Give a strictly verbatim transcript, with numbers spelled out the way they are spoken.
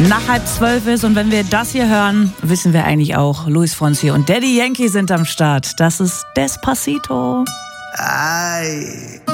nach halb zwölf ist und wenn wir das hier hören, wissen wir eigentlich auch, Luis Fonsi und Daddy Yankee sind am Start. Das ist Despacito. Ay.